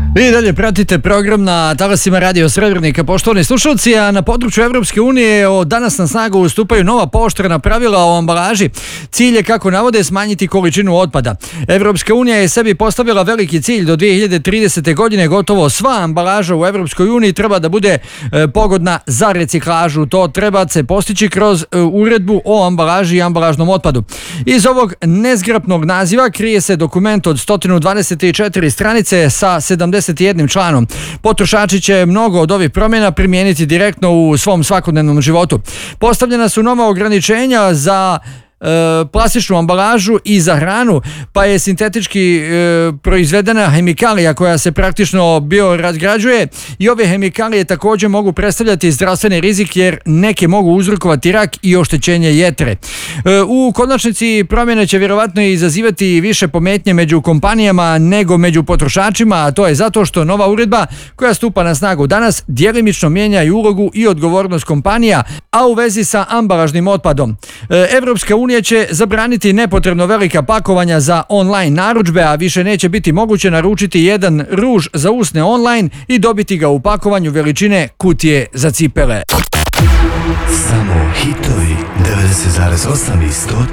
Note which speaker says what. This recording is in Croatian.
Speaker 1: Vi dalje pratite program na talasima Radio Srebrnika, poštovani slušalci, a na području Evropske unije od danas na snagu stupaju nova pooštrena pravila o ambalaži. Cilj je, kako navode, smanjiti količinu otpada. Evropska unija je sebi postavila veliki cilj do 2030. godine. Gotovo sva ambalaža u Evropskoj uniji treba da bude pogodna za reciklažu. To treba se postići kroz uredbu o ambalaži i ambalažnom otpadu. Iz ovog nezgrapnog naziva krije se dokument od 124 stranice sa 71 članom. Potrošači će mnogo od ovih promjena primijeniti direktno u svom svakodnevnom životu. Postavljena su nova ograničenja za plastičnu ambalažu i za hranu, pa je sintetički proizvedena hemikalija koja se praktično biorazgrađuje i ove hemikalije također mogu predstavljati zdravstveni rizik jer neke mogu uzrokovati rak i oštećenje jetre. U konačnici promjene će vjerovatno izazivati više pometnje među kompanijama nego među potrošačima, a to je zato što nova uredba koja stupa na snagu danas djelimično mijenja i ulogu i odgovornost kompanija, a u vezi sa ambalažnim otpadom. Evropska unija će zabraniti nepotrebno velika pakovanja za online narudžbe, a više neće biti moguće naručiti jedan ruž za usne online i dobiti ga u pakovanju veličine kutije za cipele.
Speaker 2: Samo hitovi 90,8 i 103.